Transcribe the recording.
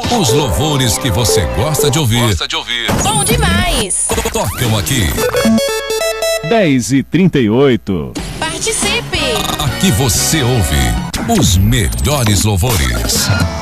Os louvores que você gosta de ouvir. Bom demais. Tocam aqui. 10h38. Participe. Aqui você ouve os melhores louvores.